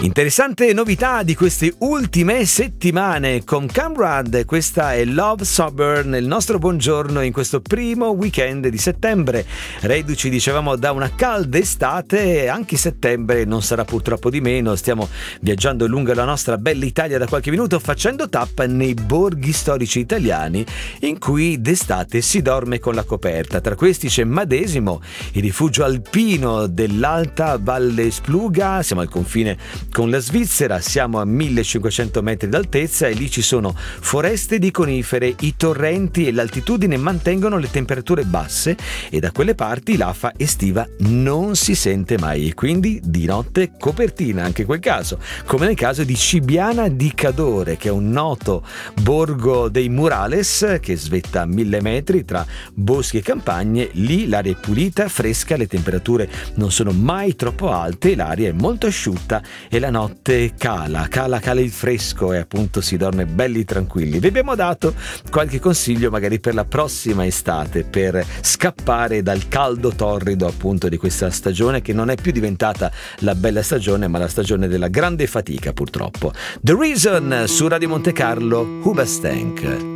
Interessante novità di queste ultime settimane con Camrad. Questa è Love Sober nel nostro buongiorno in questo primo weekend di settembre, reduci dicevamo da una calda estate. Anche settembre non sarà purtroppo di meno. Stiamo viaggiando lungo la nostra bella Italia da qualche minuto, facendo tappa nei borghi storici italiani in cui d'estate si dorme con la coperta. Tra questi c'è Madesimo, il rifugio alpino dell'Alta Valle Spluga. Siamo al confine con la Svizzera, siamo a 1500 metri d'altezza e lì ci sono foreste di conifere, i torrenti e l'altitudine mantengono le temperature basse e da quelle parti l'afa estiva non si sente mai, e quindi di notte copertina anche in quel caso, come nel caso di Cibiana di Cadore, che è un noto borgo dei murales che svetta a 1000 metri tra boschi e campagne. Lì l'aria è pulita, fresca, le temperature non sono mai troppo alte, l'aria è molto asciutta e la notte cala il fresco e appunto si dorme belli tranquilli. Vi abbiamo dato qualche consiglio magari per la prossima estate, per scappare dal caldo torrido appunto di questa stagione che non è più diventata la bella stagione ma la stagione della grande fatica purtroppo. The Reason su Radio Monte Carlo, Hoobastank.